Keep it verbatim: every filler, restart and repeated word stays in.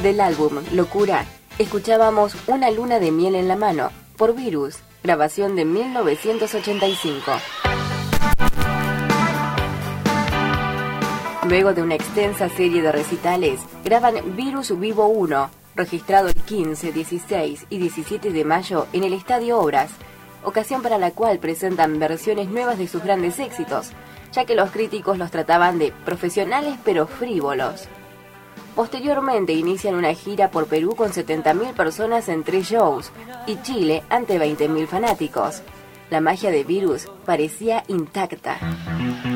Del álbum Locura, escuchábamos Una luna de miel en la mano, por Virus, grabación de mil novecientos ochenta y cinco. Luego de una extensa serie de recitales, graban Virus Vivo uno, registrado el quince, dieciséis y diecisiete de mayo en el Estadio Obras, ocasión para la cual presentan versiones nuevas de sus grandes éxitos, ya que los críticos los trataban de profesionales pero frívolos. Posteriormente inician una gira por Perú con setenta mil personas en tres shows y Chile ante veinte mil fanáticos. La magia de Virus parecía intacta.